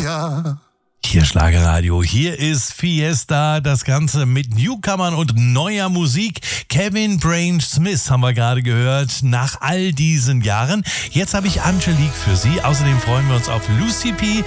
ja. Hier Schlagerradio, hier ist Fiesta, das Ganze mit Newcomern und neuer Musik. Kevin Brain Smith haben wir gerade gehört, nach all diesen Jahren. Jetzt habe ich Angelique für Sie. Außerdem freuen wir uns auf Lucy P.